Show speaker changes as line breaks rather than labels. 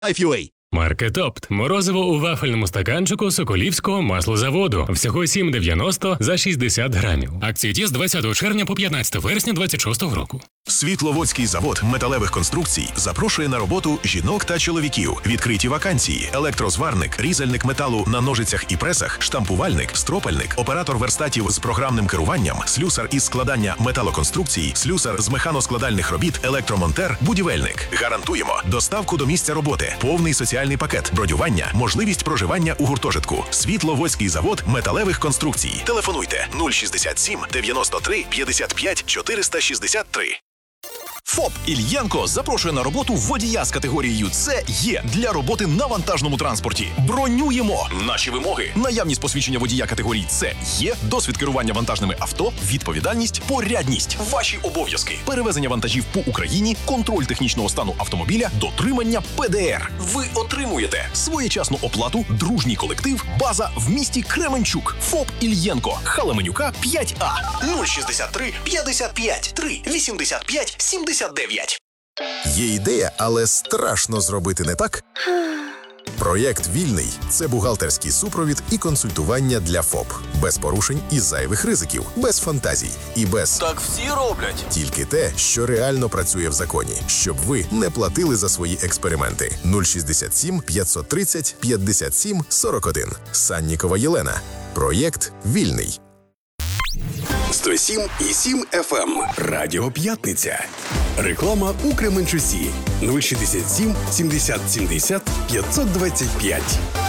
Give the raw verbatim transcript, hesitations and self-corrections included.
Лайф.ю.а.
Маркет Опт. Морозиво у вафельному стаканчику Соколівського маслозаводу. Всього сім дев'яносто за шістдесят грамів. Акції діє з двадцятого червня по п'ятнадцяте вересня двадцять шостого року.
Світловодський завод металевих конструкцій запрошує на роботу жінок та чоловіків. Відкриті вакансії: електрозварник, різальник металу на ножицях і пресах, штампувальник, стропальник, оператор верстатів з програмним керуванням, слюсар із складання металоконструкцій, слюсар з механоскладальних робіт, електромонтер, будівельник. Гарантуємо доставку до місця роботи, повний соціальний пакет, бронювання, можливість проживання у гуртожитку. Світловодський завод металевих конструкцій. Телефонуйте нуль шістдесят сім дев'яносто три п'ятдесят п'ять чотириста шістдесят три.
ФОП «Ільєнко» запрошує на роботу водія з категорією С Є для роботи на вантажному транспорті. Бронюємо! Наші вимоги: наявність посвідчення водія категорії С Є, досвід керування вантажними авто, відповідальність, порядність. Ваші обов'язки: перевезення вантажів по Україні, контроль технічного стану автомобіля, дотримання Пе Де Ер. Ви отримуєте своєчасну оплату, дружній колектив, база в місті Кременчук. ФОП «Ільєнко», Халеменюка, п'ять А. нуль шістдесят три п'ятдесят п'ять три вісімдесят п'ять сімдесят дев'ять.
Є ідея, але страшно зробити не так? Проєкт «Вільний» – це бухгалтерський супровід і консультування для ФОП. Без порушень і зайвих ризиків, без фантазій і без
Так всі роблять.
тільки те, що реально працює в законі, щоб ви не платили за свої експерименти. нуль шістдесят сім п'ятсот тридцять п'ятдесят сім сорок один. Саннікова Єлена. Проєкт «Вільний».
сто сім і сім еф ем. Радіо П'ятниця. Реклама у Кременчуці. нуль шістдесят сім сімдесят сімдесят п'ятсот двадцять п'ять.